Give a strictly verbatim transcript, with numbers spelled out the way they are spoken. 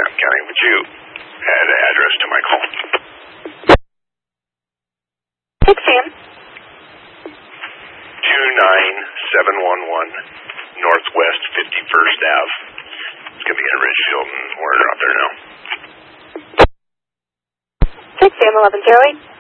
Graham County. Would you add an address to my call? Six Sam. two nine seven one one Northwest fifty-first Avenue. It's going to be in Ridgefield, and we're out there now. Six Sam, eleven zero eight.